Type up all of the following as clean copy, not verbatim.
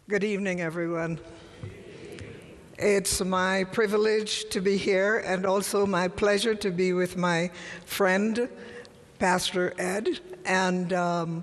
Good evening, everyone. It's my privilege to be here and also my pleasure to be with my friend, Pastor Ed. And,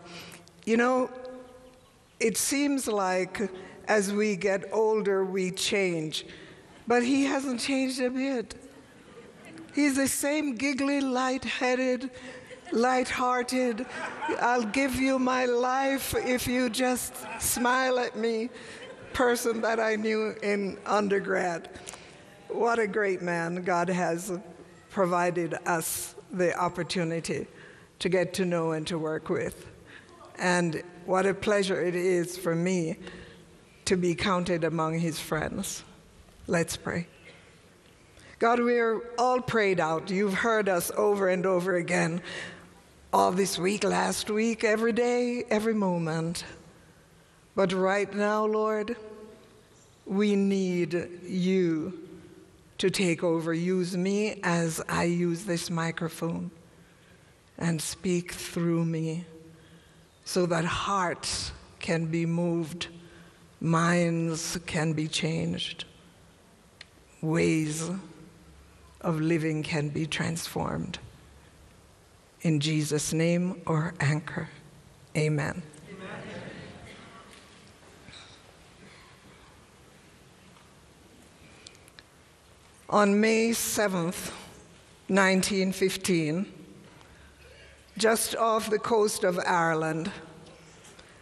it seems like as we get older, we change. But he hasn't changed a bit. He's the same giggly, light-headed, light-hearted, I'll give you my life if you just smile at me person that I knew in undergrad. What a great man. God has provided us the opportunity to get to know and to work with. And what a pleasure it is for me to be counted among his friends. Let's pray. God, we're all prayed out. You've heard us over and over again. All this week, last week, every day, every moment. But right now, Lord, we need you to take over. Use me as I use this microphone and speak through me so that hearts can be moved, minds can be changed, ways of living can be transformed. In Jesus' name, or anchor. Amen. Amen. On May 7th, 1915, just off the coast of Ireland,